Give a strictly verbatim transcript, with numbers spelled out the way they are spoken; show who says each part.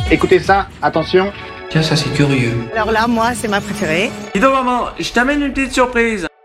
Speaker 1: Écoutez ça, attention.
Speaker 2: Tiens, ça c'est curieux.
Speaker 3: Alors là, moi, c'est ma préférée.
Speaker 2: Dis donc maman, je t'amène une petite surprise.